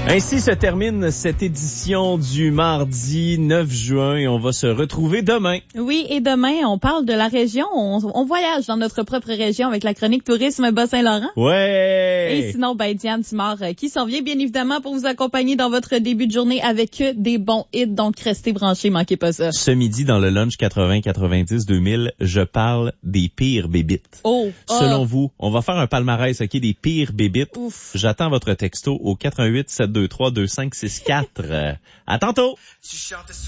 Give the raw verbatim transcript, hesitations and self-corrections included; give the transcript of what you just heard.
Ainsi se termine cette édition du mardi neuf juin et on va se retrouver demain. Oui, et demain, on parle de la région. On, on voyage dans notre propre région avec la chronique Tourisme Bas-Saint-Laurent. Ouais! Et sinon, ben, Diane Simard euh, qui s'en vient bien évidemment pour vous accompagner dans votre début de journée avec euh, des bons hits. Donc, restez branchés, manquez pas ça. Ce midi, dans le lunch quatre-vingts quatre-vingt-dix deux mille, je parle des pires bébites. Oh! Selon oh. vous, on va faire un palmarès, OK, des pires bébites. Ouf. J'attends votre texto au quatre un huit sept deux trois deux cinq six quatre. Euh, à tantôt!